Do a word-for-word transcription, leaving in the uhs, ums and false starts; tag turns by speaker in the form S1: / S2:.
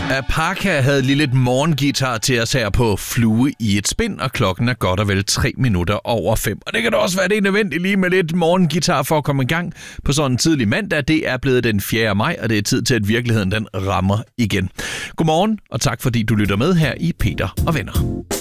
S1: Parka havde lige lidt morgengitar til os her på Flue i et Spind, og klokken er godt og vel tre minutter over fem. Og det kan da også være, det er nødvendigt lige med lidt morgengitar for at komme i gang på sådan en tidlig mandag. Det er blevet den fjerde maj, og det er tid til, at virkeligheden den rammer igen. Godmorgen, og tak fordi du lytter med her i Peter og Venner.